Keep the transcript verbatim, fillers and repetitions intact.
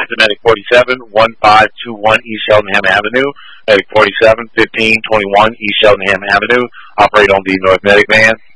to Medic forty-seven, one five two one East Cheltenham Avenue. Medic forty-seven, fifteen twenty-one East Cheltenham Avenue. Operate on the North Medic van.